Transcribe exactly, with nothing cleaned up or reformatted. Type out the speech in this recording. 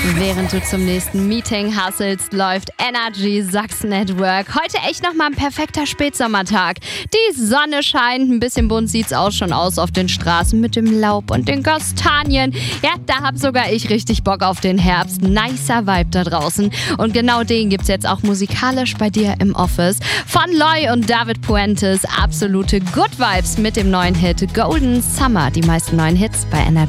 Während du zum nächsten Meeting hustelst, läuft Energy Sachsen at Work. Heute echt nochmal ein perfekter Spätsommertag. Die Sonne scheint, ein bisschen bunt sieht's auch schon aus auf den Straßen mit dem Laub und den Kastanien. Ja, da hab sogar ich richtig Bock auf den Herbst. Nicer Vibe da draußen. Und genau den gibt's jetzt auch musikalisch bei dir im Office. Von Loy und David Puentes absolute Good Vibes mit dem neuen Hit Golden Summer. Die meisten neuen Hits bei Energy.